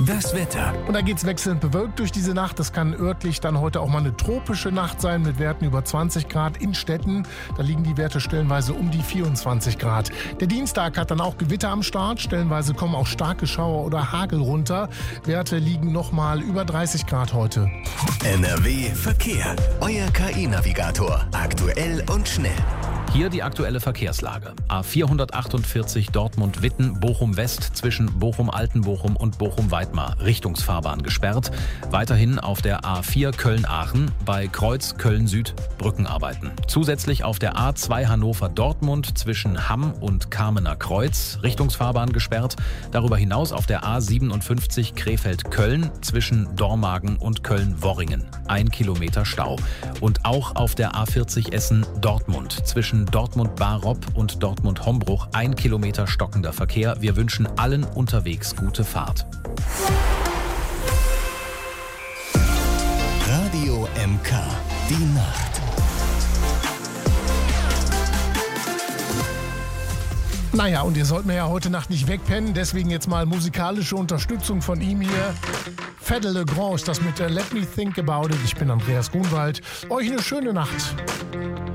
Das Wetter. Und da geht's wechselnd bewölkt durch diese Nacht. Das kann örtlich dann heute auch mal eine tropische Nacht sein mit Werten über 20 Grad. In Städten, da liegen die Werte stellenweise um die 24 Grad. Der Dienstag hat dann auch Gewitter am Start. Stellenweise kommen auch starke Schauer oder Hagel runter. Werte liegen nochmal über 30 Grad heute. NRW Verkehr. Euer KI-Navigator. Aktuell und schnell. Hier die aktuelle Verkehrslage. A448 Dortmund-Witten, Bochum-West zwischen Bochum-Altenbochum und Bochum-Weidmar. Richtungsfahrbahn gesperrt. Weiterhin auf der A4 Köln-Aachen bei Kreuz Köln-Süd Brückenarbeiten. Zusätzlich auf der A2 Hannover-Dortmund zwischen Hamm und Kamener Kreuz. Richtungsfahrbahn gesperrt. Darüber hinaus auf der A57 Krefeld-Köln zwischen Dormagen und Köln-Worringen. 1 Kilometer Stau. Und auch auf der A40 Essen-Dortmund zwischen Dortmund-Baropp und Dortmund-Hombruch 1 Kilometer stockender Verkehr. Wir wünschen allen unterwegs gute Fahrt. Radio MK. Die Nacht. Naja, und ihr sollt mir ja heute Nacht nicht wegpennen. Deswegen jetzt mal musikalische Unterstützung von ihm hier. Fedde Le Grand ist das mit Let Me Think About It. Ich bin Andreas Grunwald. Euch eine schöne Nacht.